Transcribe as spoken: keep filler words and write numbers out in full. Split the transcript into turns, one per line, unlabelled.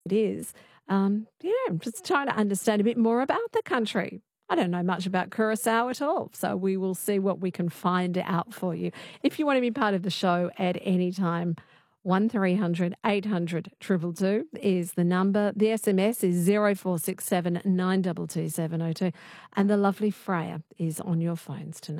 it is. Um, yeah, I'm just trying to understand a bit more about the country. I don't know much about Curacao at all, so we will see what we can find out for you. If you want to be part of the show at any time, one three hundred eight hundred two two two is the number. The S M S is zero four six seven nine two two seven zero two, and the lovely Freya is on your phones tonight.